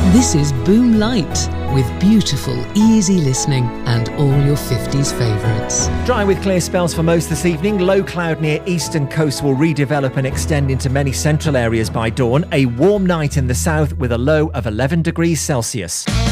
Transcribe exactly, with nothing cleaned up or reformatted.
This is Boom Light, with beautiful, easy listening and all your fifties favourites. Dry with clear spells for most this evening. Low cloud near eastern coast will redevelop and extend into many central areas by dawn. A warm night in the south with a low of eleven degrees Celsius.